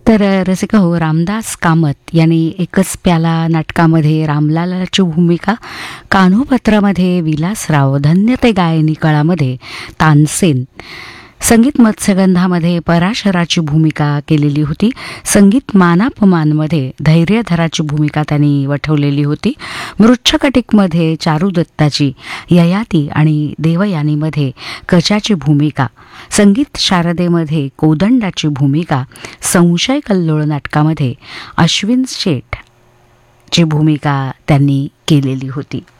तर रसिका हो, रामदास कामत यांनी एकच प्याला नाटकामध्ये रामलालाची भूमिका, कान्होपत्रामध्ये विलासराव, धन्य ते गायनी कळामध्ये तानसेन, संगीत मत्स्यगंधामध्ये पराशराची भूमिका केलेली होती, संगीत मानापमानमध्ये धैर्यधराची भूमिका त्यांनी वठवलेली होती, मृच्छकटिकमध्ये चारुदत्ताची, ययाती आणि देवयानीमध्ये कचाची भूमिका, संगीत शारदेमध्ये कोदंडाची भूमिका, संशय कल्लोळ नाटकामध्ये अश्विन शेठ ची भूमिका त्यांनी केलेली होती.